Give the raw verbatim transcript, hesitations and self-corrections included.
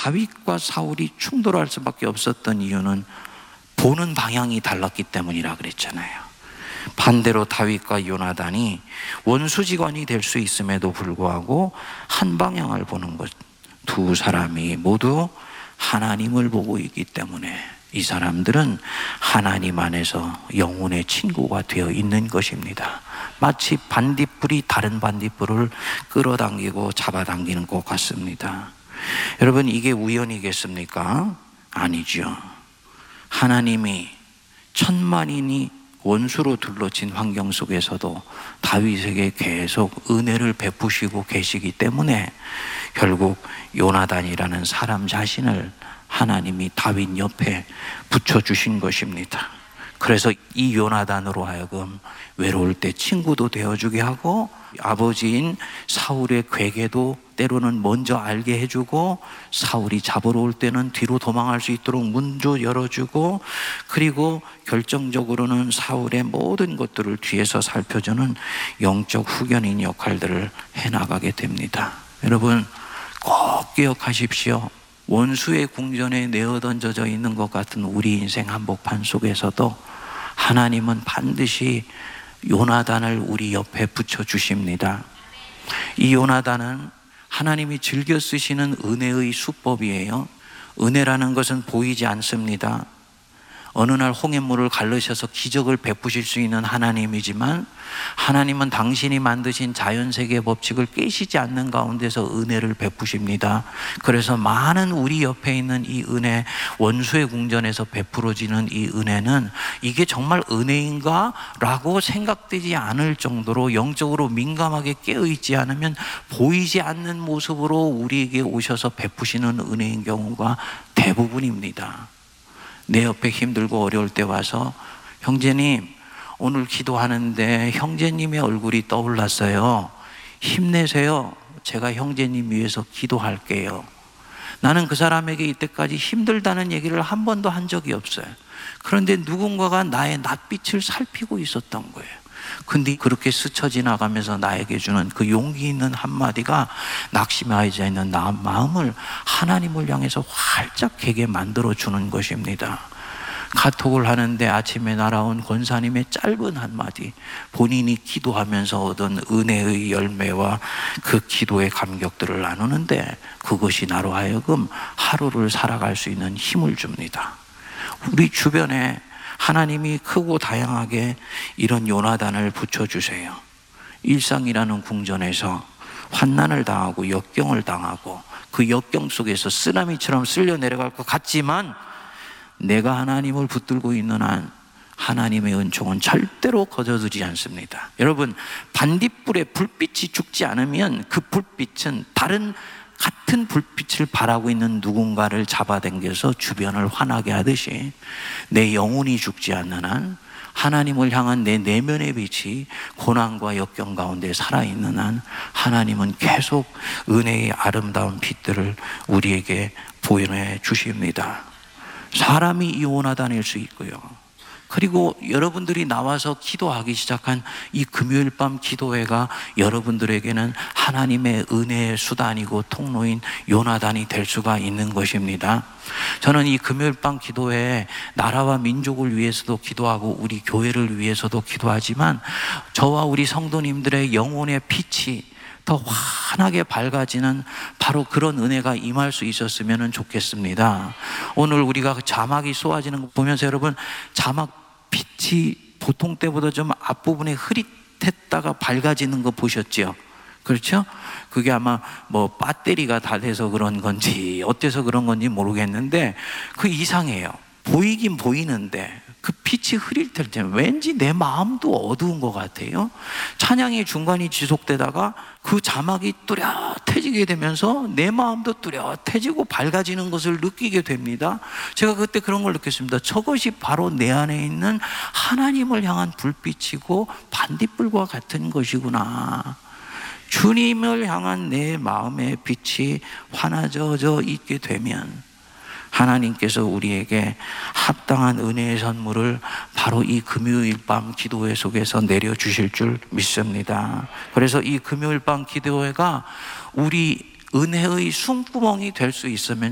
다윗과 사울이 충돌할 수밖에 없었던 이유는 보는 방향이 달랐기 때문이라 그랬잖아요. 반대로 다윗과 요나단이 원수지간이 될 수 있음에도 불구하고 한 방향을 보는 것, 두 사람이 모두 하나님을 보고 있기 때문에 이 사람들은 하나님 안에서 영혼의 친구가 되어 있는 것입니다. 마치 반딧불이 다른 반딧불을 끌어당기고 잡아당기는 것 같습니다. 여러분, 이게 우연이겠습니까? 아니죠. 하나님이 천만인이 원수로 둘러친 환경 속에서도 다윗에게 계속 은혜를 베푸시고 계시기 때문에 결국 요나단이라는 사람 자신을 하나님이 다윗 옆에 붙여주신 것입니다. 그래서 이 요나단으로 하여금 외로울 때 친구도 되어주게 하고 아버지인 사울의 괴계도 때로는 먼저 알게 해주고 사울이 잡으러 올 때는 뒤로 도망할 수 있도록 문도 열어주고 그리고 결정적으로는 사울의 모든 것들을 뒤에서 살펴주는 영적 후견인 역할들을 해나가게 됩니다. 여러분 꼭 기억하십시오. 원수의 궁전에 내어던져져 있는 것 같은 우리 인생 한복판 속에서도 하나님은 반드시 요나단을 우리 옆에 붙여주십니다. 이 요나단은 하나님이 즐겨 쓰시는 은혜의 수법이에요. 은혜라는 것은 보이지 않습니다. 어느 날 홍해물을 갈르셔서 기적을 베푸실 수 있는 하나님이지만 하나님은 당신이 만드신 자연세계의 법칙을 깨시지 않는 가운데서 은혜를 베푸십니다. 그래서 많은 우리 옆에 있는 이 은혜, 원수의 궁전에서 베풀어지는 이 은혜는 이게 정말 은혜인가? 라고 생각되지 않을 정도로 영적으로 민감하게 깨어있지 않으면 보이지 않는 모습으로 우리에게 오셔서 베푸시는 은혜인 경우가 대부분입니다. 내 옆에 힘들고 어려울 때 와서 형제님 오늘 기도하는데 형제님의 얼굴이 떠올랐어요. 힘내세요. 제가 형제님 위해서 기도할게요. 나는 그 사람에게 이때까지 힘들다는 얘기를 한 번도 한 적이 없어요. 그런데 누군가가 나의 낯빛을 살피고 있었던 거예요. 근데 그렇게 스쳐 지나가면서 나에게 주는 그 용기 있는 한마디가 낙심하지 있는 나 마음을 하나님을 향해서 활짝 개게 만들어주는 것입니다. 카톡을 하는데 아침에 날아온 권사님의 짧은 한마디, 본인이 기도하면서 얻은 은혜의 열매와 그 기도의 감격들을 나누는데 그것이 나로 하여금 하루를 살아갈 수 있는 힘을 줍니다. 우리 주변에 하나님이 크고 다양하게 이런 요나단을 붙여주세요. 일상이라는 궁전에서 환난을 당하고 역경을 당하고 그 역경 속에서 쓰나미처럼 쓸려 내려갈 것 같지만 내가 하나님을 붙들고 있는 한 하나님의 은총은 절대로 거저들지 않습니다. 여러분, 반딧불에 불빛이 죽지 않으면 그 불빛은 다른 같은 불빛을 바라고 있는 누군가를 잡아당겨서 주변을 환하게 하듯이 내 영혼이 죽지 않는 한 하나님을 향한 내 내면의 빛이 고난과 역경 가운데 살아있는 한 하나님은 계속 은혜의 아름다운 빛들을 우리에게 보여 주십니다. 사람이 이혼하다닐 수 있고요. 그리고 여러분들이 나와서 기도하기 시작한 이 금요일 밤 기도회가 여러분들에게는 하나님의 은혜의 수단이고 통로인 요나단이 될 수가 있는 것입니다. 저는 이 금요일 밤 기도회에 나라와 민족을 위해서도 기도하고 우리 교회를 위해서도 기도하지만 저와 우리 성도님들의 영혼의 빛이 더 환하게 밝아지는 바로 그런 은혜가 임할 수 있었으면 좋겠습니다. 오늘 우리가 자막이 쏘아지는 거 보면서 여러분, 자막 빛이 보통 때보다 좀 앞부분에 흐릿했다가 밝아지는 거 보셨죠? 그렇죠? 그게 아마 뭐 배터리가 다 돼서 그런 건지 어때서 그런 건지 모르겠는데 그 이상해요. 보이긴 보이는데 그 빛이 흐릴 때 왠지 내 마음도 어두운 것 같아요. 찬양의 중간이 지속되다가 그 자막이 뚜렷해지게 되면서 내 마음도 뚜렷해지고 밝아지는 것을 느끼게 됩니다. 제가 그때 그런 걸 느꼈습니다. 저것이 바로 내 안에 있는 하나님을 향한 불빛이고 반딧불과 같은 것이구나. 주님을 향한 내 마음의 빛이 환해져 있게 되면 하나님께서 우리에게 합당한 은혜의 선물을 바로 이 금요일 밤 기도회 속에서 내려주실 줄 믿습니다. 그래서 이 금요일 밤 기도회가 우리 은혜의 숨구멍이 될 수 있으면